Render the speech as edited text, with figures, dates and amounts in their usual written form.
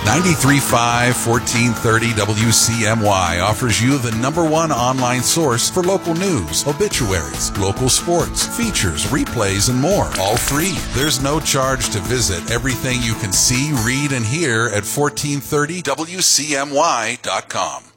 93.5 1430 WCMY offers you the #1 online source for local news, obituaries, local sports, features, replays, and more. All free. There's no charge to visit everything you can see, read, and hear at 1430WCMY.com.